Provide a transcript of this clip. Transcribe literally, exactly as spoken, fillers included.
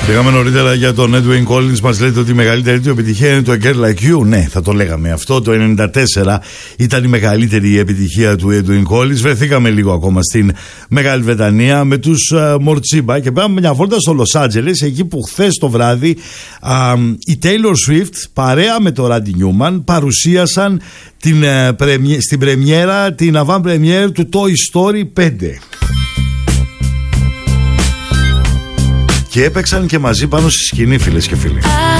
Λέγαμε νωρίτερα για τον Edwin Collins, μας λέτε ότι η μεγαλύτερη του επιτυχία είναι το A Girl Like You. Ναι, θα το λέγαμε αυτό. Το ενενήντα τέσσερα ήταν η μεγαλύτερη επιτυχία του Edwin Collins. Βρεθήκαμε λίγο ακόμα στην Μεγάλη Βρετανία με τους uh, Mortsiba και πέραμε μια βόλτα στο Los Angeles, εκεί που χθες το βράδυ uh, η Taylor Swift παρέα με το Randy Newman παρουσίασαν την, uh, πρεμιέ, στην πρεμιέρα, την avant premiere του Toy Story πέντε. Και έπαιξαν και μαζί πάνω στη σκηνή, φίλες και φίλοι.